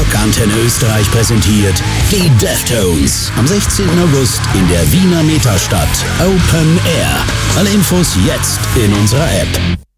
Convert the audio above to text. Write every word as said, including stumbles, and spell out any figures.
Rockantenne Österreich präsentiert die Deftones. Am sechzehnten August in der Wiener Metastadt. Open Air. Alle Infos jetzt in unserer App.